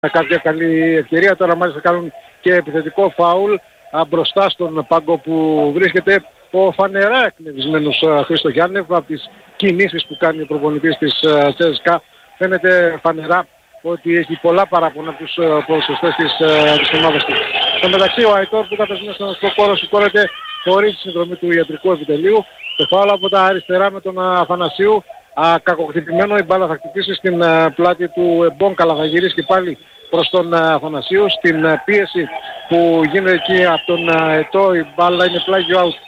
κάποια καλή ευκαιρία. Τώρα μάλιστα κάνουν και επιθετικό φάουλ μπροστά στον πάγκο που βρίσκεται ο φανερά εκνευρισμένος Χρήστο Γιάννευ από τις κινήσεις που κάνει ο προπονητής της ЦΣΚΑ. Φαίνεται φανερά ότι έχει πολλά παράπονα από τους ποδοσφαιριστές της ομάδας του. Στο μεταξύ ο Αϊτόρ που καταφέρει στον χώρο σηκώνεται χωρίς τη συνδρομή του ιατρικού επιτελείου. Το φάουλ από τα αριστερά με τον Αθανασίου. Κακοχτυπημένο, η μπάλα θα χτυπήσει στην πλάτη του Εμπόνκαλα, θα γυρίσει και πάλι προς τον Αθανασίου. Στην πίεση που γίνεται εκεί από τον Ετώ, η μπάλα είναι πλάγιο out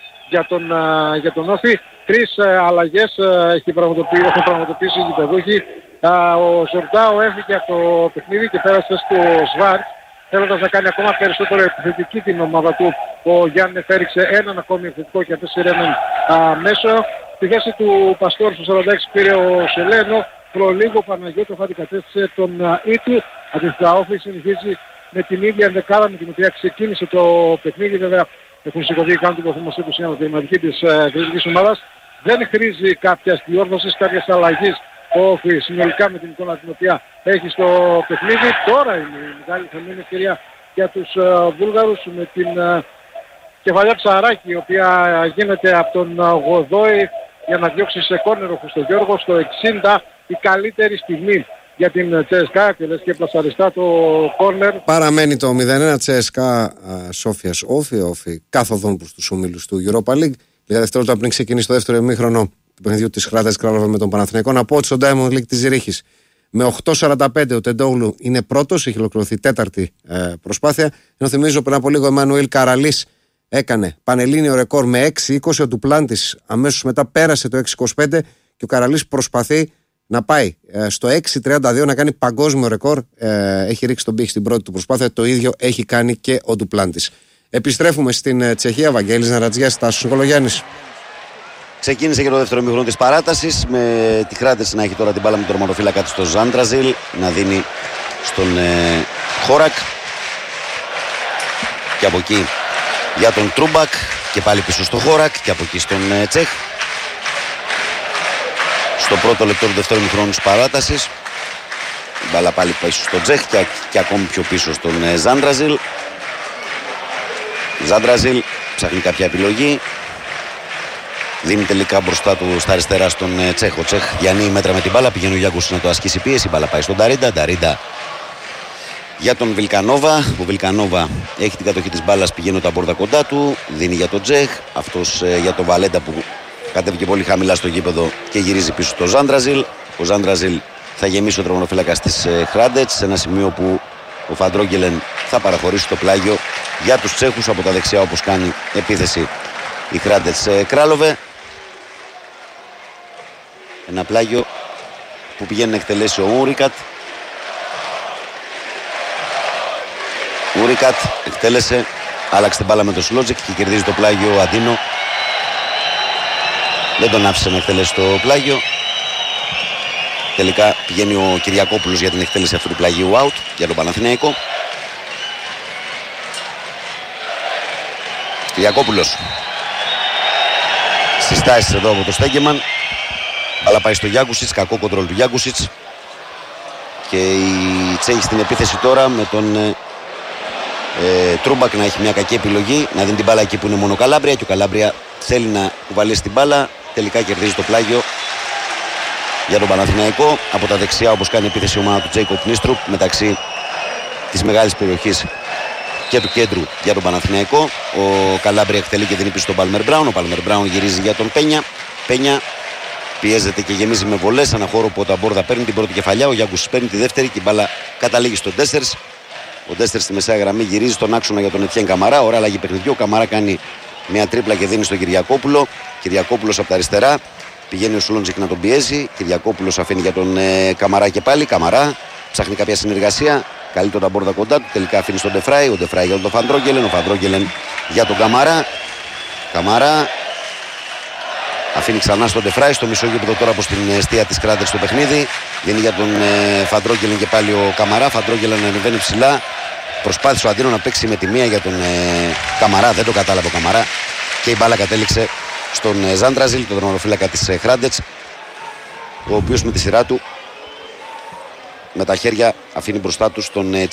για τον Όφη. Τρεις αλλαγές έχουν πραγματοποιήσει οι γηπεδούχοι. Ο Ζορτάο έφυγε από το παιχνίδι και πέρασε στο Σβάρτ, θέλοντας να κάνει ακόμα περισσότερο επιθετική την ομάδα του. Ο Γιάννη έριξε έναν ακόμη επιθετικό και αφήσει έναν μέσο. Στη θέση του Παστόρ στο 46 πήρε ο Σελένο. Προλίγο Παναγιώτο θα αντικατέστησε τον Ήτου. Αντίθετα Όφη συνεχίζει με την ίδια ενδεκάδα με την οποία ξεκίνησε το παιχνίδι. Βέβαια έχουν σηκωθεί, κάνουν την προθυμωσή τους στην αναπτυματική της κριτικής ομάδας. Δεν χρήζει κάποιας διόρθωσης, κάποιας αλλαγής ο Όφη συνολικά με την εικόνα την οποία έχει στο παιχνίδι. Τώρα είναι η μεγάλη θεμμένη ευκαιρία για τους Βούλγαρους με την κεφαλιά Ψαράκη, η οποία γίνεται από τον Γοδόη για να διώξει σε κόρνερ ο Χριστογιώργος στο 60, η καλύτερη στιγμή για την ЦΣΚΑ και λες και πλασαριστά το κόρνερ. Παραμένει το 0-1 ЦΣΚΑ Σόφιας Όφη κάθοδον προς τους ομίλους του Europa League. Λίγα δευτερόλεπτα πριν ξεκινήσει το δεύτερο ημίχρονο του παιχνιδιού της Χράτας Κράλοβα με τον Παναθηναϊκό. Να πω ότι στο Diamond League της Ζηρίχης με 8.45 ο Τεντόγλου είναι πρώτος, έχει ολοκληρωθεί τέταρτη προσπάθεια. Ενώ θυμίζω πριν από λίγο ο Εμμανουήλ Καραλής έκανε πανελλήνιο ρεκόρ με 6-20, ο Ντουπλάντης αμέσως μετά πέρασε το 6-25 και ο Καραλής προσπαθεί να πάει στο 6-32 να κάνει παγκόσμιο ρεκόρ. Έχει ρίξει τον πύχη στην πρώτη του προσπάθεια, το ίδιο έχει κάνει και ο Ντουπλάντης. Επιστρέφουμε στην Τσεχία. Βαγγέλης Ναρατζιάς, Τάσος Νικολογιάννης. Ξεκίνησε και το δεύτερο ημίχρονο της παράτασης με τη Χράτες να έχει τώρα την μπάλα με τον τερματοφύλακα της στο Ζάντραζιλ να δίνει στον Χόρακ και από εκεί για τον Τρούμπακ και πάλι πίσω στο Χόρακ και από εκεί στον Τσέχ. Στο πρώτο λεπτό του δεύτερου ημίχρονου της παράτασης η μπάλα πάλι πίσω στον Τσέχ και ακόμη πιο πίσω στον Ζάντραζιλ. Ζάντραζιλ ψάχνει κάποια επιλογή. Δίνει τελικά μπροστά του στα αριστερά στον Τσέχ. Ο Τσέχ διανύει μέτρα με την μπάλα. Πηγαίνει ο Γιάκους να το ασκήσει πίεση. Η μπάλα πάει στον Νταρίντα. Νταρίντα για τον Βιλκανόβα. Ο Βιλκανόβα έχει την κατοχή της μπάλας. Πηγαίνει ο Ταμπόρδα κοντά του. Δίνει για τον Τσέχ. Αυτός για τον Βαλέντα που κατέβηκε πολύ χαμηλά στο γήπεδο και γυρίζει πίσω στο Ζάντραζιλ. Ο Ζάντραζιλ θα γεμίσει ο τερματοφύλακας της Χράντετς σε ένα σημείο που ο Φαντρόγγελεν θα παραχωρήσει το πλάγιο για τους Τσέχους από τα δεξιά όπως κάνει επίθεση η Χράντετς Κράλοβε. Ένα πλάγιο που πηγαίνει να εκτελέσει ο Ούρικατ. Ούρικατ εκτέλεσε, άλλαξε την μπάλα με τον Σλότζικ και κερδίζει το πλάγιο ο Αντίνο. Δεν τον άφησε να εκτελέσει το πλάγιο. Τελικά πηγαίνει ο Κυριακόπουλος για την εκτέλεση αυτού του πλαγίου out για τον Παναθηναϊκό. Κυριακόπουλος. Συστάσεις εδώ από το Στέγκεμαν. Αλλά πάει στο Γιάκουσιτς, κακό κοντρόλ του Γιάκουσιτς. Και η Τσέχη στην επίθεση τώρα με τον Τρούμπακ να έχει μια κακή επιλογή. Να δίνει την μπάλα εκεί που είναι μόνο ο Καλάμπρια. Και ο Καλάμπρια θέλει να κουβαλήσει την μπάλα. Τελικά κερδίζει το πλάγιο για τον Παναθηναϊκό. Από τα δεξιά όπως κάνει επίθεση η ομάδα του Τζέικοπ Νίστρουπ μεταξύ της μεγάλης περιοχής και του κέντρου για τον Παναθηναϊκό. Ο Καλάμπρια εκτελεί και δίνει πίσω στον Πάλμερ Μπράουν. Ο Πάλμερ Μπράουν γυρίζει για τον Πένια. Πένια πιέζεται και γεμίζει με βολές. Ένα χώρο που ο Ταμπόρδα παίρνει την πρώτη κεφαλιά. Ο Γιάκους παίρνει τη δεύτερη και η μπάλα καταλήγει στον Ντέστερς. Ο Ντέστερς στη μεσαία γραμμή γυρίζει στον άξονα για τον Ετιέν Καμαρά. Ωραία αλλαγή παιχνιδιού. Ο Καμαρά κάνει μια τρίπλα και δίνει στον Κυριακόπουλο. Κυριακόπουλος από τα αριστερά. Πηγαίνει ο Σουλόντζικ να τον πιέσει. Κυριακόπουλος αφήνει για τον Καμαρά και πάλι. Καμαρά ψάχνει κάποια συνεργασία. Καλεί τον Ταμπόρδα κοντά του. Τελικά αφήνει στον Ντεφράι. Ο Ντεφράι για τον Φαντρόγγελεν. Ο Φαντρόγγελεν για τον Καμαρά. Καμαρά αφήνει ξανά στον Ντεφράι. Στο μισό γήπεδο τώρα από την αιστεία της Κράντερ στο παιχνίδι. Δίνει για τον Φαντρόγγελεν και πάλι ο Καμαρά. Φαντρόγγελεν ανεβαίνει ψηλά. Προσπάθησε ο Αντίνο να παίξει με τη μία για τον Καμαρά. Δεν το κατάλαβε ο Καμαρά. Και η μπάλα κατέληξε στον Ζάντραζιλ, τον τερματοφύλακα της Χράντετς, ο οποίος με τη σειρά του με τα χέρια αφήνει μπροστά του τον